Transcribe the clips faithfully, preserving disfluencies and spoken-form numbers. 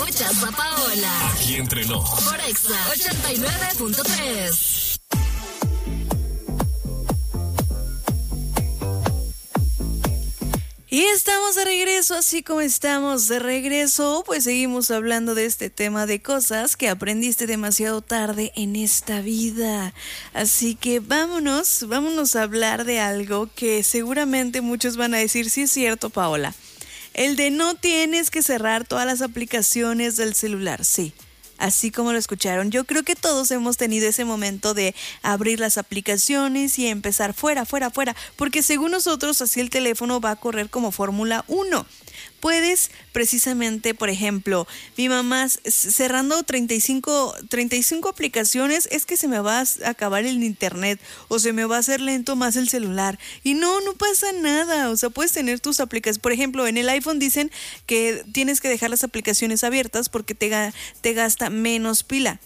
Escuchas a Paola. Aquí entre nos. Por Exa ochenta y nueve punto tres. Y estamos de regreso, así como estamos de regreso, pues seguimos hablando de este tema de cosas que aprendiste demasiado tarde en esta vida. Así que vámonos, vámonos a hablar de algo que seguramente muchos van a decir, sí es cierto, Paola. El de no tienes que cerrar todas las aplicaciones del celular, sí. Así como lo escucharon, yo creo que todos hemos tenido ese momento de abrir las aplicaciones y empezar fuera, fuera, fuera, porque según nosotros así el teléfono va a correr como Fórmula uno. Puedes precisamente, por ejemplo, mi mamá cerrando treinta y cinco, treinta y cinco aplicaciones, es que se me va a acabar el internet o se me va a hacer lento más el celular. Y no, no pasa nada. O sea, puedes tener tus aplicaciones. Por ejemplo, en el iPhone dicen que tienes que dejar las aplicaciones abiertas porque te, te gasta menos pila.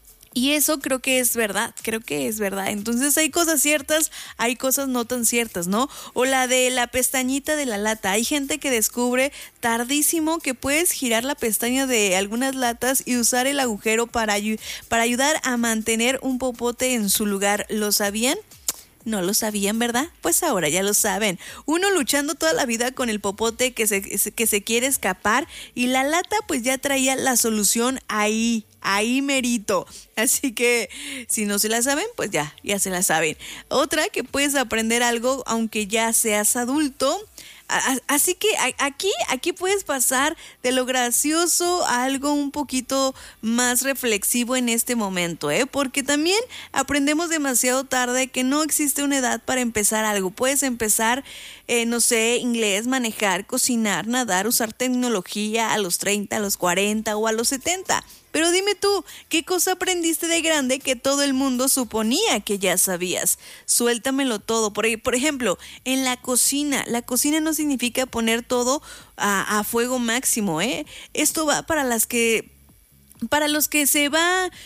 Y eso creo que es verdad, creo que es verdad. Entonces hay cosas ciertas, hay cosas no tan ciertas, ¿no? O la de la pestañita de la lata. Hay gente que descubre tardísimo que puedes girar la pestaña de algunas latas y usar el agujero para, para ayudar a mantener un popote en su lugar. ¿Lo sabían? No lo sabían, ¿verdad? Pues ahora ya lo saben. Uno luchando toda la vida con el popote que se, que se quiere escapar y la lata pues ya traía la solución ahí, ahí merito. Así que si no se la saben, pues ya, ya se la saben. Otra que puedes aprender algo aunque ya seas adulto. Así que aquí, aquí puedes pasar de lo gracioso a algo un poquito más reflexivo en este momento, ¿eh? Porque también aprendemos demasiado tarde que no existe una edad para empezar algo. Puedes empezar, eh, no sé, inglés, manejar, cocinar, nadar, usar tecnología a los treinta, a los cuarenta o a los setenta. Pero dime tú, ¿qué cosa aprendiste de grande que todo el mundo suponía que ya sabías? Suéltamelo todo. Por, por ejemplo, en la cocina. La cocina no significa poner todo a, a fuego máximo, ¿eh? Esto va para las que... Para los que se va